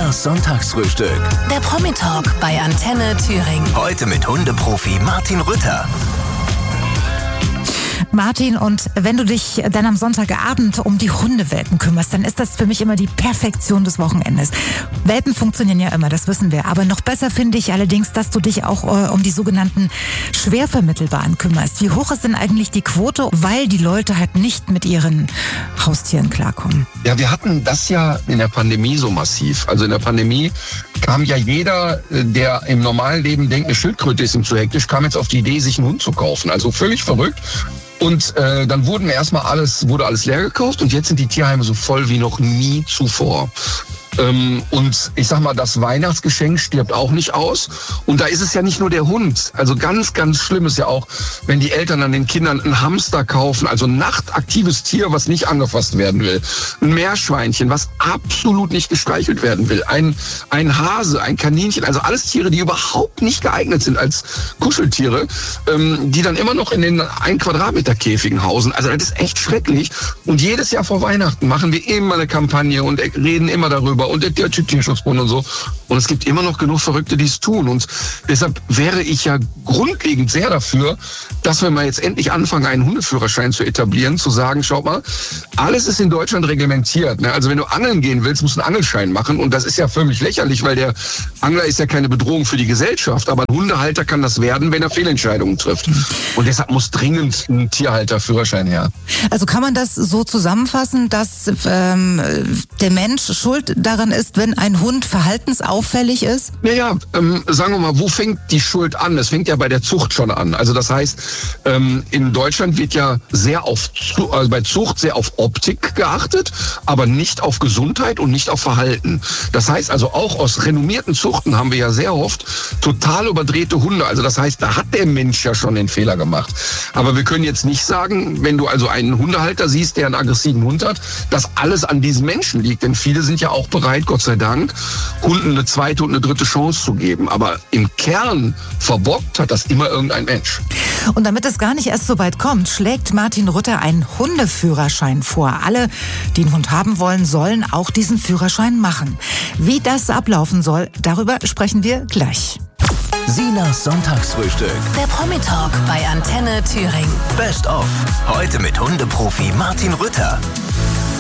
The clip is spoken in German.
Sinas Sonntagsfrühstück. Der Promi-Talk bei Antenne Thüringen. Heute mit Hundeprofi Martin Rütter. Martin, und wenn du dich dann am Sonntagabend um die Hundewelpen kümmerst, dann ist das für mich immer die Perfektion des Wochenendes. Welpen funktionieren ja immer, das wissen wir. Aber noch besser finde ich allerdings, dass du dich auch um die sogenannten Schwervermittelbaren kümmerst. Wie hoch ist denn eigentlich die Quote, weil die Leute halt nicht mit ihren Haustieren klarkommen? Ja, wir hatten das ja in der Pandemie so massiv. Also in der Pandemie kam ja jeder, der im normalen Leben denkt, eine Schildkröte ist ihm zu hektisch, kam jetzt auf die Idee, sich einen Hund zu kaufen. Also völlig verrückt. Und dann wurde alles leer gekauft und jetzt sind die Tierheime so voll wie noch nie zuvor. Und ich sag mal, das Weihnachtsgeschenk stirbt auch nicht aus. Und da ist es ja nicht nur der Hund. Also ganz, ganz schlimm ist ja auch, wenn die Eltern an den Kindern einen Hamster kaufen, also ein nachtaktives Tier, was nicht angefasst werden will. Ein Meerschweinchen, was absolut nicht gestreichelt werden will. Ein Hase, ein Kaninchen, also alles Tiere, die überhaupt nicht geeignet sind als Kuscheltiere, die dann immer noch in den 1 Quadratmeter Käfigen hausen. Also das ist echt schrecklich. Und jedes Jahr vor Weihnachten machen wir immer eine Kampagne und reden immer darüber. Und der Tierschutzbund und so. Und es gibt immer noch genug Verrückte, die es tun. Und deshalb wäre ich ja grundlegend sehr dafür, dass wir mal jetzt endlich anfangen, einen Hundeführerschein zu etablieren, zu sagen, schaut mal, alles ist in Deutschland reglementiert. Ne? Also wenn du angeln gehen willst, musst du einen Angelschein machen. Und das ist ja völlig lächerlich, weil der Angler ist ja keine Bedrohung für die Gesellschaft. Aber ein Hundehalter kann das werden, wenn er Fehlentscheidungen trifft. Und deshalb muss dringend ein Tierhalterführerschein her. Also kann man das so zusammenfassen, dass der Mensch schuld daran ist, wenn ein Hund verhaltensauffällig ist? Naja, sagen wir mal, wo fängt die Schuld an? Es fängt ja bei der Zucht schon an. Also das heißt, in Deutschland wird ja bei Zucht sehr auf Optik geachtet, aber nicht auf Gesundheit und nicht auf Verhalten. Das heißt also, auch aus renommierten Zuchten haben wir ja sehr oft total überdrehte Hunde. Also das heißt, da hat der Mensch ja schon den Fehler gemacht. Aber wir können jetzt nicht sagen, wenn du also einen Hundehalter siehst, der einen aggressiven Hund hat, dass alles an diesem Menschen liegt. Denn viele sind ja auch bereit, Gott sei Dank, Hunden eine zweite und eine dritte Chance zu geben. Aber im Kern verbockt hat das immer irgendein Mensch. Und damit es gar nicht erst so weit kommt, schlägt Martin Rütter einen Hundeführerschein vor. Alle, die einen Hund haben wollen, sollen auch diesen Führerschein machen. Wie das ablaufen soll, darüber sprechen wir gleich. Sinas Sonntagsfrühstück. Der Promi-Talk bei Antenne Thüringen. Best of. Heute mit Hundeprofi Martin Rütter.